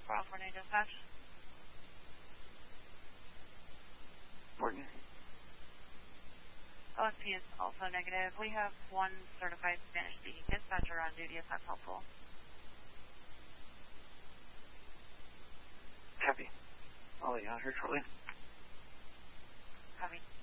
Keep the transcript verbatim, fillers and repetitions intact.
California Dispatch. Morton. O S P is also negative. We have one certified Spanish-speaking dispatcher on duty, if that's helpful. Copy. I'll let you on here shortly. Copy.